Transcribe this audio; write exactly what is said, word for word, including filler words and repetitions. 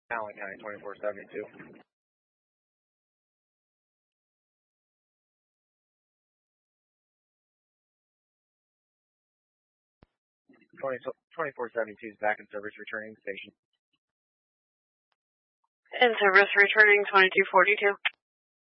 Allen County twenty-four seventy-two. twenty-four seventy-two is back in service, returning to station. In service, returning twenty-two forty-two.